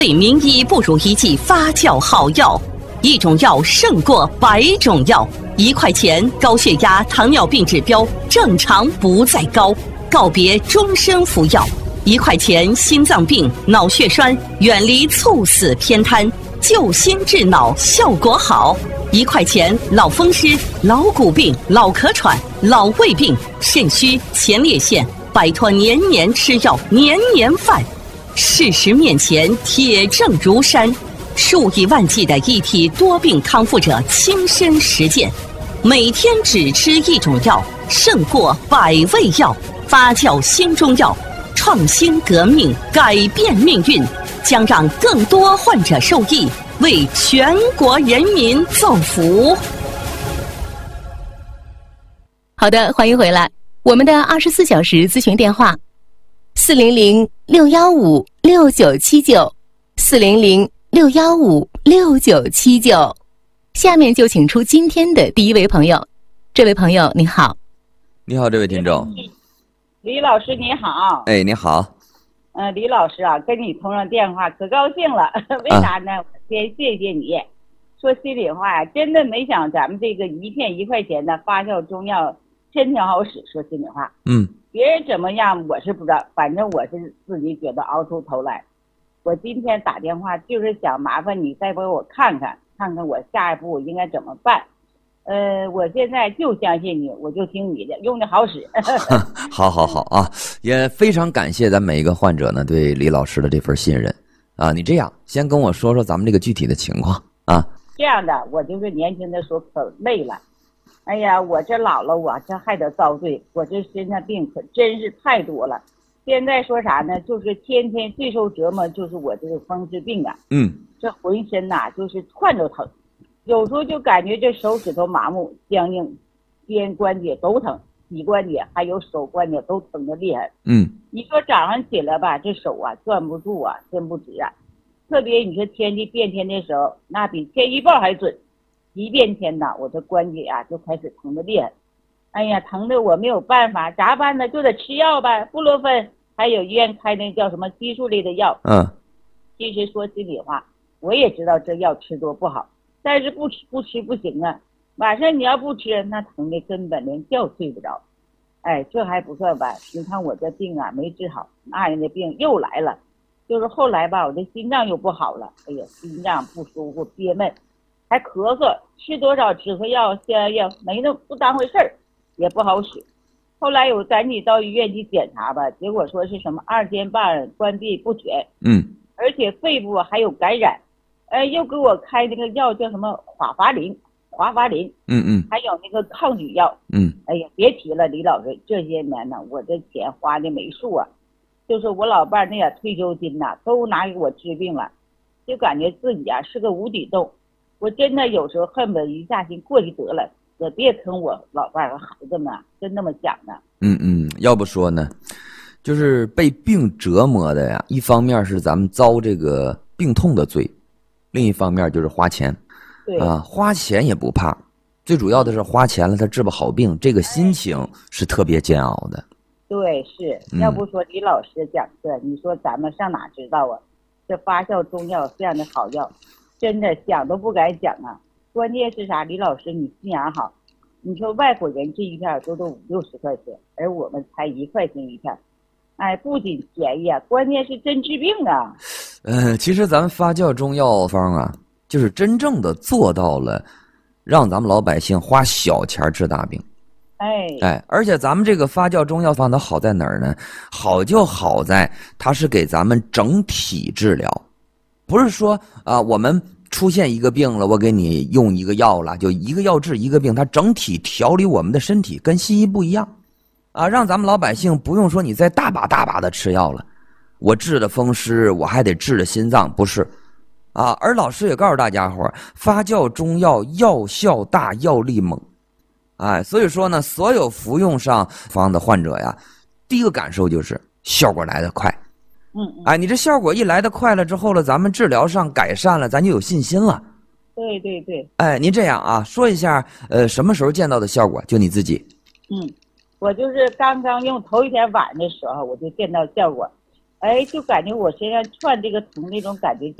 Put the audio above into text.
名医不如一剂发酵好药，一种药胜过100种药。1块钱，高血压、糖尿病指标正常不再高，告别终身服药。1块钱，心脏病、脑血栓远离猝死偏瘫，救心治脑效果好。1块钱，老风湿、老骨病、老咳喘、老胃病、肾虚、前列腺，摆脱年年吃药、年年犯。事实面前，铁证如山，数以万计的一体多病康复者亲身实践，每天只吃一种药，胜过100味药。发酵新中药，创新革命，改变命运，将让更多患者受益，为全国人民造福。 好的，欢迎回来。我们的24小时咨询电话：400-615-6979，400-615-6979。下面就请出今天的第一位朋友。这位朋友，你好。 你好，这位听众。 李老师你好。 哎，你好。 李老师啊，跟你通上电话可高兴了。为啥呢？先谢谢你。说心里话呀，真的没想咱们这个一片1块钱的发酵中药真挺好使。说心里话，别人怎么样我是不知道，反正我是自己觉得熬出头来。我今天打电话就是想麻烦你再帮我看看我下一步应该怎么办。我现在就相信你，我就听你的，用的好使。 好啊，也非常感谢咱每一个患者呢对李老师的这份信任啊。你这样先跟我说说咱们这个具体的情况啊。 这样的，我就是年轻的时候可累了，哎呀，我这老了，我这还得遭罪，我这身上病可真是太多了。现在说啥呢，就是天天最受折磨就是我这个风湿病啊。这浑身呐就是窜着疼，有时候就感觉这手指头麻木僵硬，肩关节都疼，膝关节还有手关节都疼得厉害。你说早上起来吧，这手啊攥不住啊，伸不直啊。特别你说天气变天的时候，那比天预报还准。一变天呐，我这关节啊就开始疼得厉害。哎呀，疼得我没有办法，咋办呢？就得吃药呗，布洛芬，还有医院开那叫什么激素类的药。其实说心里话，我也知道这药吃多不好，但是不吃不行啊。晚上你要不吃，那疼的根本连觉睡不着。哎，这还不算完，你看我这病啊没治好，那人的病又来了。就是后来吧，我这心脏又不好了，哎呀，心脏不舒服，憋闷，还咳嗽，吃多少止咳药、消炎药没那不当回事儿，也不好使。后来我赶紧到医院去检查吧，结果说是什么2尖瓣关闭不全，而且肺部还有感染，又给我开那个药叫什么华法林，还有那个抗菌药，哎呀，别提了，李老师，这些年呢，我这钱花的没数啊。就是我老伴那点退休金呐，都拿给我治病了，就感觉自己啊是个无底洞。我真的有时候恨不得一下心过去得了，也别坑我老伴和孩子们，真那么想的。 要不说呢，就是被病折磨的呀，一方面是咱们遭这个病痛的罪，另一方面就是花钱。对啊，花钱也不怕，最主要的是花钱了他治不好病，这个心情是特别煎熬的。 对，是要不说李老师讲课，你说咱们上哪知道啊？这发酵中药这样的好药，真的想都不敢讲啊。关键是啥？李老师你心眼好，你说外国人这一片都50-60块钱，而我们才1块钱一片，哎，不仅便宜啊，关键是真治病啊。 其实咱们发酵中药方啊，就是真正的做到了，让咱们老百姓花小钱治大病。而且咱们这个发酵中药方它好在哪儿呢？好就好在它是给咱们整体治疗，不是说啊我们出现一个病了，我给你用一个药了，就一个药治一个病，它整体调理我们的身体，跟西医不一样啊，让咱们老百姓不用说你再大把的吃药了，我治的风湿我还得治的心脏，不是啊。而老师也告诉大家伙，发酵中药药效大，药力猛。所以说呢，所有服用上方的患者呀，第一个感受就是效果来得快。你这效果一来得快了之后了，咱们治疗上改善了，咱就有信心了。 对。 您这样啊，说一下什么时候见到的效果？就你自己。 我就是刚刚用头一天晚上的时候，我就见到效果。 就感觉我身上串这个疼那种感觉